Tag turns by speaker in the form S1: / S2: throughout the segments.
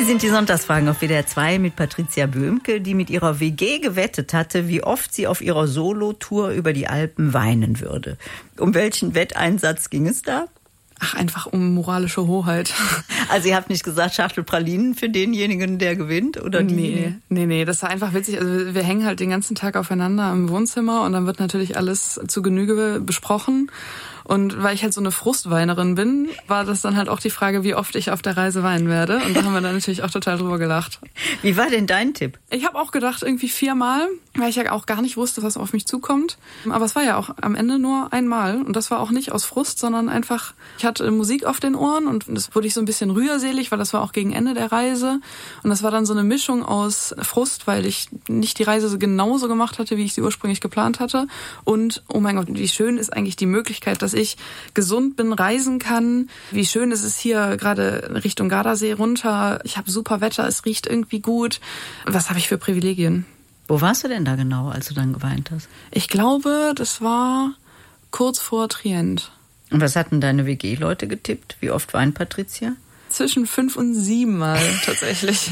S1: Hier sind die Sonntagsfragen auf WDR 2 mit Patricia Böhmke, die mit ihrer WG gewettet hatte, wie oft sie auf ihrer Solotour über die Alpen weinen würde. Um welchen Wetteinsatz ging es da?
S2: Ach, einfach um moralische Hoheit.
S1: Also ihr habt nicht gesagt, Schachtel Pralinen für denjenigen, der gewinnt? Oder
S2: Nee, das war einfach witzig. Also wir hängen halt den ganzen Tag aufeinander im Wohnzimmer und dann wird natürlich alles zu Genüge besprochen. Und weil ich halt so eine Frustweinerin bin, war das dann halt auch die Frage, wie oft ich auf der Reise weinen werde. Und da haben wir dann natürlich auch total drüber gelacht.
S1: Wie war denn dein Tipp?
S2: Ich habe auch gedacht, irgendwie 4-mal, weil ich ja auch gar nicht wusste, was auf mich zukommt. Aber es war ja auch am Ende nur einmal. Und das war auch nicht aus Frust, sondern einfach, ich hatte Musik auf den Ohren und das wurde ich so ein bisschen rührselig, weil das war auch gegen Ende der Reise. Und das war dann so eine Mischung aus Frust, weil ich nicht die Reise so genauso gemacht hatte, wie ich sie ursprünglich geplant hatte. Und, oh mein Gott, wie schön ist eigentlich die Möglichkeit, dass ich gesund bin, reisen kann. Wie schön ist es hier gerade Richtung Gardasee runter. Ich habe super Wetter, es riecht irgendwie gut. Was habe ich für Privilegien?
S1: Wo warst du denn da genau, als du dann geweint hast?
S2: Ich glaube, das war kurz vor Trient.
S1: Und was hatten deine WG-Leute getippt? Wie oft weint Patricia?
S2: Zwischen 5 und 7 Mal tatsächlich.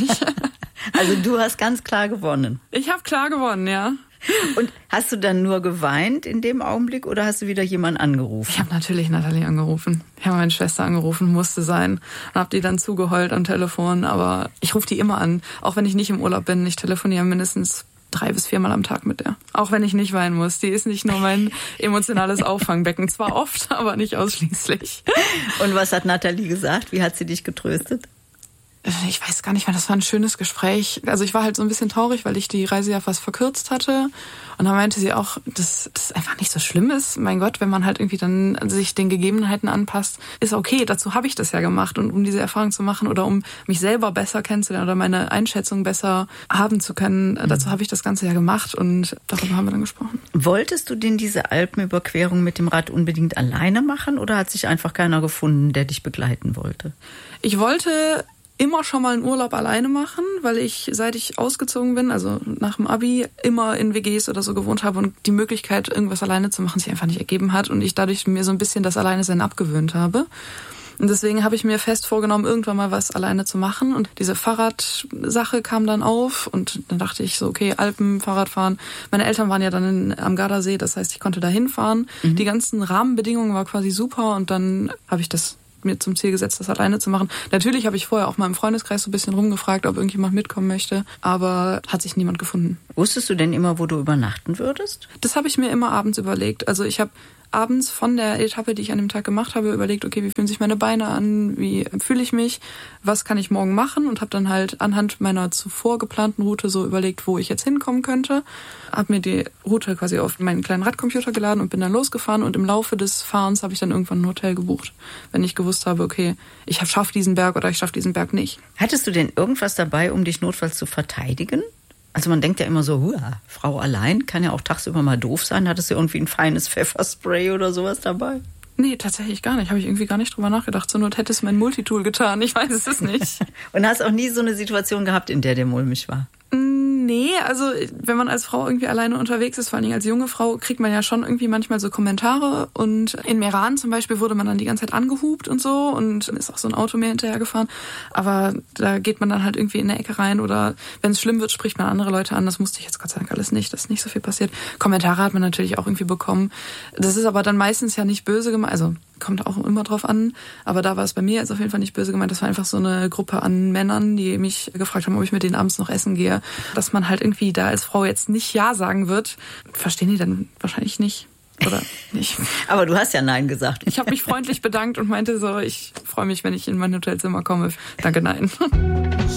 S1: Also du hast ganz klar gewonnen.
S2: Ich habe klar gewonnen, ja.
S1: Und hast du dann nur geweint in dem Augenblick oder hast du wieder jemanden angerufen?
S2: Ich habe natürlich Nathalie angerufen. Ich habe meine Schwester angerufen, musste sein. Und habe die dann zugeheult am Telefon. Aber ich rufe die immer an, auch wenn ich nicht im Urlaub bin. Ich telefoniere mindestens 3 bis 4 Mal am Tag mit der. Auch wenn ich nicht weinen muss. Die ist nicht nur mein emotionales Auffangbecken. Zwar oft, aber nicht ausschließlich.
S1: Und was hat Nathalie gesagt? Wie hat sie dich getröstet?
S2: Ich weiß gar nicht mehr, das war ein schönes Gespräch. Also ich war halt so ein bisschen traurig, weil ich die Reise ja fast verkürzt hatte. Und dann meinte sie auch, dass das einfach nicht so schlimm ist. Mein Gott, wenn man halt irgendwie dann sich den Gegebenheiten anpasst, ist okay. Dazu habe ich das ja gemacht. Und um diese Erfahrung zu machen oder um mich selber besser kennenzulernen oder meine Einschätzung besser haben zu können, dazu habe ich das Ganze ja gemacht. Und darüber haben wir dann gesprochen.
S1: Wolltest du denn diese Alpenüberquerung mit dem Rad unbedingt alleine machen? Oder hat sich einfach keiner gefunden, der dich begleiten wollte?
S2: Ich wollte immer schon mal einen Urlaub alleine machen, weil ich, seit ich ausgezogen bin, also nach dem Abi, immer in WGs oder so gewohnt habe und die Möglichkeit, irgendwas alleine zu machen, sich einfach nicht ergeben hat und ich dadurch mir so ein bisschen das Alleine-Sein abgewöhnt habe. Und deswegen habe ich mir fest vorgenommen, irgendwann mal was alleine zu machen. Und diese Fahrradsache kam dann auf und dann dachte ich so, okay, Alpen, Fahrradfahren. Meine Eltern waren ja dann am Gardasee, das heißt, ich konnte da hinfahren. Die ganzen Rahmenbedingungen waren quasi super und dann habe ich das mir zum Ziel gesetzt, das alleine zu machen. Natürlich habe ich vorher auch mal im Freundeskreis so ein bisschen rumgefragt, ob irgendjemand mitkommen möchte, aber hat sich niemand gefunden.
S1: Wusstest du denn immer, wo du übernachten würdest?
S2: Das habe ich mir immer abends überlegt. Also ich habe abends von der Etappe, die ich an dem Tag gemacht habe, überlegt, okay, wie fühlen sich meine Beine an, wie fühle ich mich, was kann ich morgen machen und habe dann halt anhand meiner zuvor geplanten Route so überlegt, wo ich jetzt hinkommen könnte. Habe mir die Route quasi auf meinen kleinen Radcomputer geladen und bin dann losgefahren und im Laufe des Fahrens habe ich dann irgendwann ein Hotel gebucht, wenn ich gewusst habe, okay, ich schaffe diesen Berg oder ich schaffe diesen Berg nicht.
S1: Hattest du denn irgendwas dabei, um dich notfalls zu verteidigen? Also man denkt ja immer so, Frau allein kann ja auch tagsüber mal doof sein. Hattest du irgendwie ein feines Pfefferspray oder sowas dabei?
S2: Nee, tatsächlich gar nicht. Habe ich irgendwie gar nicht drüber nachgedacht. Zur Not hätte es mein Multitool getan. Ich weiß es nicht.
S1: Und hast auch nie so eine Situation gehabt, in der dir mulmig war?
S2: Nee, also wenn man als Frau irgendwie alleine unterwegs ist, vor allen Dingen als junge Frau, kriegt man ja schon irgendwie manchmal so Kommentare. Und in Meran zum Beispiel wurde man dann die ganze Zeit angehupt und so und ist auch so ein Auto mir hinterhergefahren. Aber da geht man dann halt irgendwie in eine Ecke rein oder wenn es schlimm wird, spricht man andere Leute an. Das musste ich jetzt Gott sei Dank alles nicht, dass nicht so viel passiert. Kommentare hat man natürlich auch irgendwie bekommen. Das ist aber dann meistens ja nicht böse gemeint, also kommt auch immer drauf an. Aber da war es bei mir jetzt auf jeden Fall nicht böse gemeint. Das war einfach so eine Gruppe an Männern, die mich gefragt haben, ob ich mit denen abends noch essen gehe. Dass man halt irgendwie da als Frau jetzt nicht Ja sagen wird, verstehen die dann wahrscheinlich nicht. Oder nicht.
S1: Aber du hast ja Nein gesagt.
S2: Ich habe mich freundlich bedankt und meinte so, ich freue mich, wenn ich in mein Hotelzimmer komme. Danke, nein.